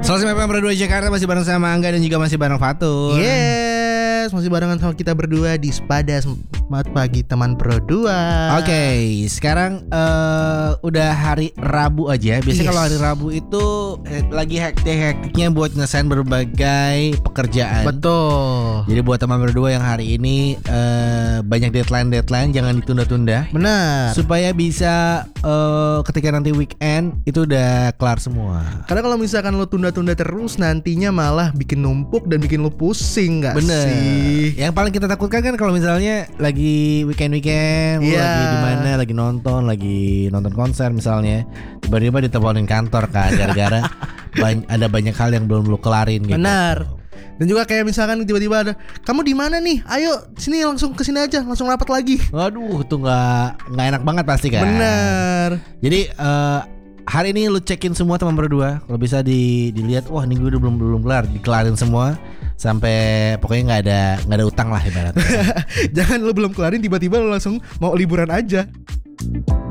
Selesai FM Berdua Jakarta, masih bareng sama Angga dan juga masih bareng Fatur. Yes, masih barengan sama kita berdua di Sepada Semangat Pagi Teman Pro 2. Oke, sekarang udah hari Rabu aja. Biasanya kalau hari Rabu itu lagi hektik-hektiknya buat nyelesain berbagai pekerjaan. Betul. Jadi buat teman berdua yang hari ini banyak deadline, jangan ditunda-tunda. Benar. Supaya bisa ketika nanti weekend itu udah kelar semua. Karena kalau misalkan lo tunda-tunda terus, nantinya malah bikin numpuk dan bikin lo pusing, gak Bener. sih? Yang paling kita takutkan kan kalau misalnya lagi weekend, lu Iya. lagi di mana, lagi nonton konser misalnya, tiba-tiba diteleponin kantor kan gara-gara ada banyak hal yang belum lu kelarin gitu. Benar. Dan juga kayak misalkan tiba-tiba ada, kamu di mana nih? Ayo sini, langsung kesini aja, langsung rapat lagi. Waduh, itu nggak enak banget pasti kan. Benar. Jadi hari ini lu cekin semua teman berdua. Kalau bisa dilihat, wah ini gue udah belum kelar, dikelarin semua sampai pokoknya nggak ada utang lah ibaratnya. Jangan lo belum kelarin tiba-tiba lo langsung mau liburan aja.